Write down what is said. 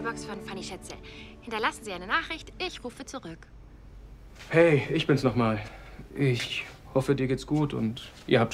Mailbox von Fanny Schätze. Hinterlassen Sie eine Nachricht, ich rufe zurück. Hey, ich bin's nochmal. Ich hoffe, dir geht's gut und ihr habt